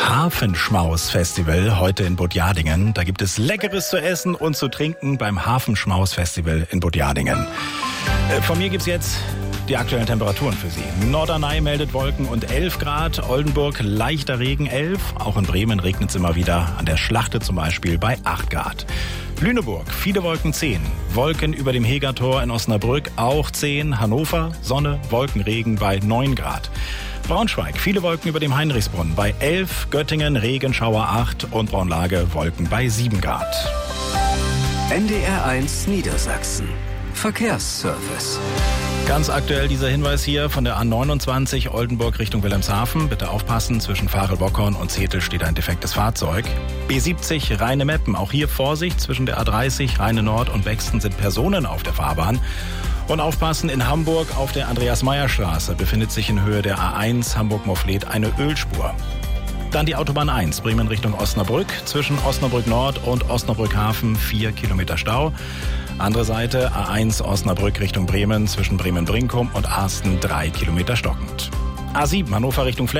Hafenschmaus-Festival heute in Butjadingen. Da gibt es Leckeres zu essen und zu trinken beim Hafenschmaus-Festival in Butjadingen. Von mir gibt's jetzt die aktuellen Temperaturen für Sie. Norderney meldet Wolken und 11 Grad, Oldenburg leichter Regen 11, auch in Bremen regnet es immer wieder, an der Schlachte zum Beispiel bei 8 Grad. Lüneburg, viele Wolken 10, Wolken über dem Hegertor in Osnabrück auch 10, Hannover, Sonne, Wolkenregen bei 9 Grad. Braunschweig, viele Wolken über dem Heinrichsbrunnen bei 11, Göttingen, Regenschauer 8 und Braunlage, Wolken bei 7 Grad. NDR1 Niedersachsen. Verkehrsservice. Ganz aktuell dieser Hinweis hier von der A29 Oldenburg Richtung Wilhelmshaven. Bitte aufpassen, zwischen Farel-Bockhorn und Zetel steht ein defektes Fahrzeug. B70 Rheine-Meppen, auch hier Vorsicht, zwischen der A30 Rheine-Nord und Bexten sind Personen auf der Fahrbahn. Und aufpassen, in Hamburg auf der Andreas-Meyer-Straße befindet sich in Höhe der A1 Hamburg-Mofflet eine Ölspur. Dann die Autobahn 1, Bremen Richtung Osnabrück, zwischen Osnabrück Nord und Osnabrück Hafen 4 Kilometer Stau. Andere Seite A1 Osnabrück Richtung Bremen, zwischen Bremen-Brinkum und Arsten 3 Kilometer stockend. A7 Hannover Richtung